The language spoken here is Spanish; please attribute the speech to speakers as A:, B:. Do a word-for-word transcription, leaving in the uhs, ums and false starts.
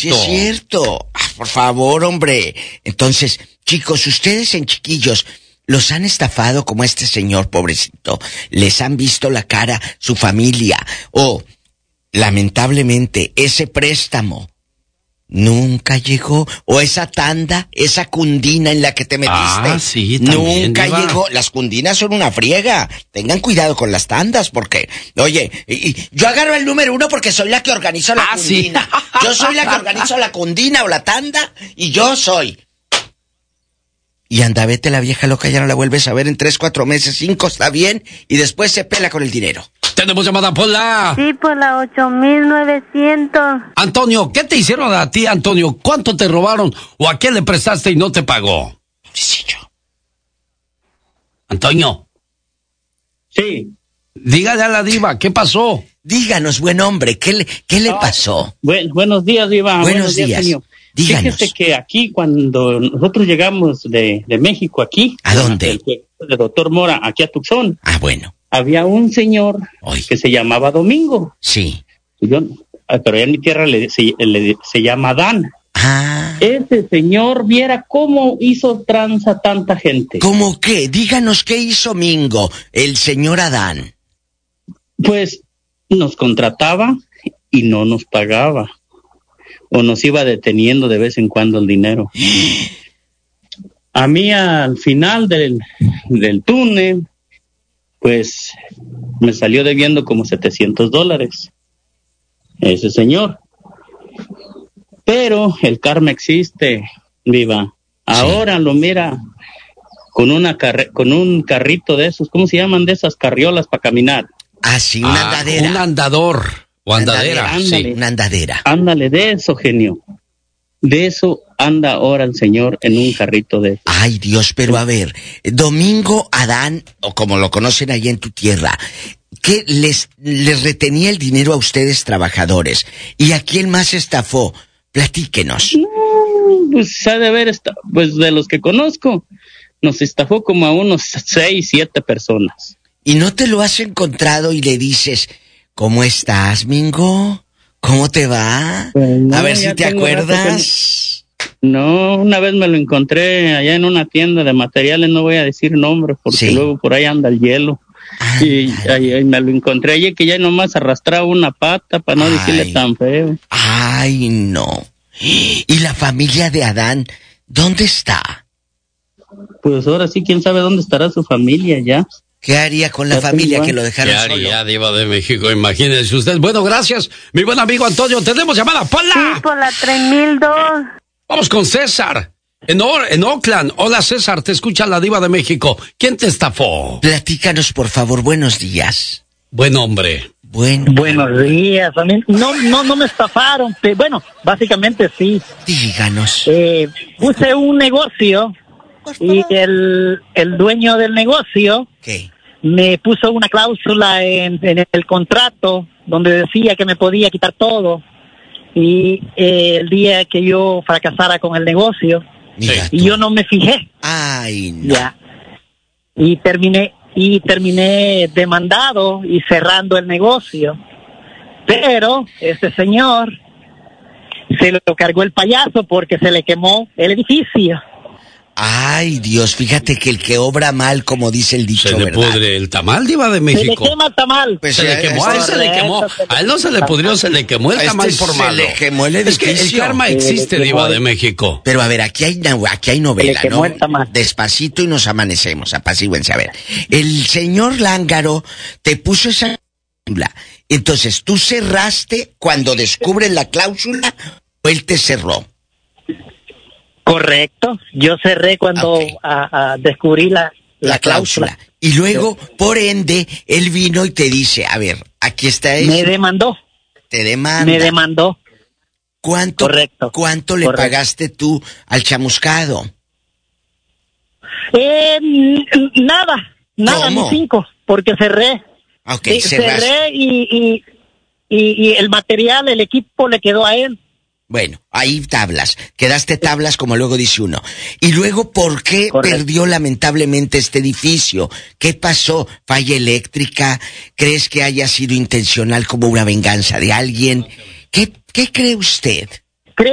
A: sí es cierto. Ah, por favor, hombre. Entonces, chicos, ustedes en chiquillos, ¿los han estafado como este señor, pobrecito? ¿Les han visto la cara su familia? O, lamentablemente, ese préstamo nunca llegó, o esa tanda, esa cundina en la que te metiste.
B: Ah, sí, también,
A: nunca
B: Diva.
A: llegó. Las cundinas son una friega. Tengan cuidado con las tandas, porque, oye, y, y yo agarro el número uno porque soy la que organizo la
B: Ah,
A: cundina.
B: sí.
A: Yo soy la que organizo la cundina o la tanda, y yo soy. Y anda, vete, la vieja loca, ya no la vuelves a ver en tres, cuatro meses, cinco, está bien, y después se pela con el dinero.
B: Tenemos llamada por la...
C: Sí, por la ocho mil novecientos.
B: Antonio, ¿qué te hicieron a ti, Antonio? ¿Cuánto te robaron o a quién le prestaste y no te pagó?
A: Pobrecillo.
B: Antonio.
D: Sí.
B: Dígale a la diva, ¿qué pasó?
A: Díganos, buen hombre, ¿qué le, qué le pasó?
D: Buen, buenos días, Diva.
A: Buenos,
D: buenos días,
A: días.
D: señor.
A: Díganos.
D: Fíjese que aquí, cuando nosotros llegamos de, de México aquí...
A: ¿A dónde?
D: El pueblo de Doctor Mora, aquí a Tucson.
A: Ah, bueno.
D: Había un señor
A: Oy.
D: que se llamaba Domingo.
A: Sí.
D: Yo, pero en mi tierra le, se, le, se llama Adán.
A: Ah.
D: Ese señor, viera cómo hizo tranza tanta gente.
A: ¿Cómo qué? Díganos qué hizo Mingo, el señor Adán.
D: Pues nos contrataba y no nos pagaba. O nos iba deteniendo de vez en cuando el dinero. A mí al final del, del túnel, pues me salió debiendo como setecientos dólares. Ese señor. Pero el karma existe, Viva. Ahora sí. Lo mira con una carre- con un carrito de esos, ¿cómo se llaman? De esas carriolas para caminar.
A: Ah, sí, una
B: Ah,
A: andadera.
B: un andador o andadera,
A: Andadera,
B: sí.
A: una andadera.
D: Ándale, de eso, genio. De eso anda ahora el señor en un carrito de...
A: Ay, Dios, pero a ver, Domingo Adán, o como lo conocen ahí en tu tierra, ¿qué les, les retenía el dinero a ustedes trabajadores? ¿Y a quién más estafó? Platíquenos.
D: No, pues ha de haber, esta- pues de los que conozco, nos estafó como a unos seis, siete personas.
A: ¿Y no te lo has encontrado y le dices, ¿cómo estás, Mingo? ¿Cómo te va?
D: Pues no,
A: a ver
D: ya
A: si te
D: tengo rato
A: acuerdas.
D: No, una vez me lo encontré allá en una tienda de materiales, no voy a decir nombres porque
A: Sí.
D: luego por ahí anda el hielo. Y ahí, ahí me lo encontré allí que ya nomás arrastraba una pata para no
A: Ay.
D: decirle tan feo.
A: Ay, no. ¿Y la familia de Adán, dónde está?
D: Pues ahora sí, quién sabe dónde estará su familia ya.
A: ¿Qué haría con la
D: Ya
A: familia
D: tengo-
A: que lo
B: ¿Qué
A: dejaron solo?
B: haría, diva de México? Imagínese usted. Bueno, gracias, mi buen amigo Antonio. Tenemos llamada,
C: Sí,
B: ¡Pola!
C: por la tres mil dos.
B: Vamos con César. En, Or- en Oakland. Hola, César, te escucha la diva de México. ¿Quién te estafó?
A: Platícanos, por favor, buenos días.
B: Buen hombre.
A: Bueno,
E: Buenos días, a mí no, no, no me estafaron, pe- bueno, básicamente sí.
A: díganos.
E: Eh, puse un negocio y el, el dueño del negocio
A: ¿Qué?
E: me puso una cláusula en, en el contrato donde decía que me podía quitar todo y eh, el día que yo fracasara con el negocio
A: Mira
E: y
A: tú.
E: yo no me fijé,
A: Ay, no.
E: ya, y terminé y terminé demandado y cerrando el negocio, pero este señor se lo cargó el payaso porque se le quemó el edificio.
A: Ay, Dios, fíjate que el que obra mal, como dice el dicho,
B: Se le
A: ¿verdad?
B: pudre el tamal, diva de
E: Se le
B: México.
E: quema el tamal.
A: Pues,
B: Se le
A: eh,
B: quemó, a él
A: este-
B: se le quemó. A él no se le pudrió, se le quemó el
A: A
B: tamal
A: este
B: por
A: se
B: malo.
A: le quemó el
B: Es que el
A: edificio.
B: karma
E: Se le
B: existe,
E: quemó
B: diva
E: el-
B: de México.
A: Pero a ver, aquí hay, na- aquí hay novela,
E: Se le
A: ¿no?
E: quemó el tamal.
A: Despacito y nos amanecemos, apacíguense. A ver, el señor Lángaro te puso esa cláusula. Entonces, ¿tú cerraste cuando descubren la cláusula o él te cerró?
E: Correcto, yo cerré cuando
A: Ok.
E: a- a descubrí la, la,
A: La cláusula.
E: cláusula.
A: Y luego, por ende, él vino y te dice, a ver, aquí está
E: Me
A: eso,
E: demandó,
A: te demanda.
E: me demandó.
A: ¿Cuánto,
E: Correcto.
A: ¿Cuánto le
E: Correcto.
A: pagaste tú al chamuscado?
E: Eh, n- nada, nada,
A: ¿Cómo?
E: ni cinco, porque cerré.
A: Ok,
E: Sí,
A: cerraste.
E: cerré y, y, y, y el material, el equipo le quedó a él.
A: Bueno, ahí tablas. Quedaste tablas, como luego dice uno. Y luego, ¿por qué
E: Correcto.
A: perdió lamentablemente este edificio? ¿Qué pasó? ¿Falla eléctrica? ¿Crees que haya sido intencional como una venganza de alguien? ¿Qué, qué cree usted?